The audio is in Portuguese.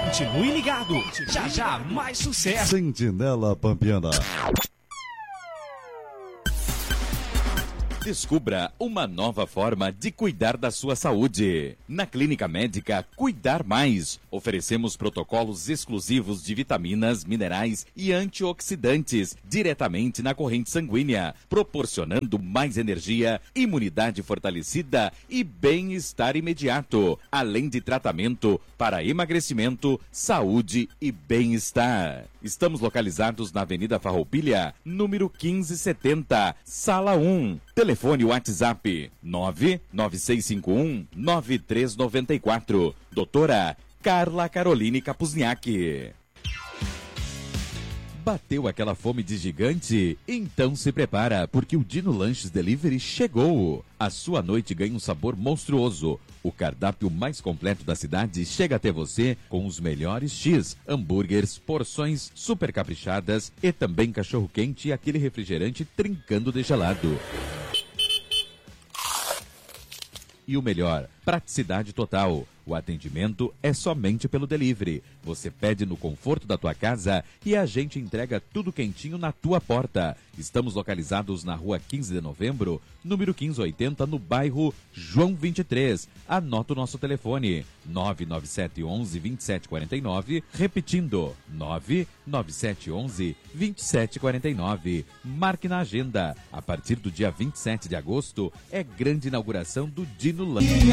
Continue ligado. Já já mais sucesso. Sentinela Pampiana. Descubra uma nova forma de cuidar da sua saúde. Na Clínica Médica Cuidar Mais, oferecemos protocolos exclusivos de vitaminas, minerais e antioxidantes diretamente na corrente sanguínea, proporcionando mais energia, imunidade fortalecida e bem-estar imediato, além de tratamento para emagrecimento, saúde e bem-estar. Estamos localizados na Avenida Farroupilha, número 1570, Sala 1. Telefone WhatsApp 99651-9394. Doutora Carla Caroline Kapusniak. Bateu aquela fome de gigante? Então se prepara, porque o Dino Lanches Delivery chegou. A sua noite ganha um sabor monstruoso. O cardápio mais completo da cidade chega até você com os melhores X, hambúrgueres, porções super caprichadas e também cachorro-quente e aquele refrigerante trincando de gelado. E o melhor, praticidade total. O atendimento é somente pelo delivery. Você pede no conforto da tua casa e a gente entrega tudo quentinho na tua porta. Estamos localizados na rua 15 de novembro, número 1580, no bairro João 23. Anota o nosso telefone, 99711-2749, repetindo, 99711-2749. Marque na agenda. A partir do dia 27 de agosto, é grande inauguração do Dino Lanches.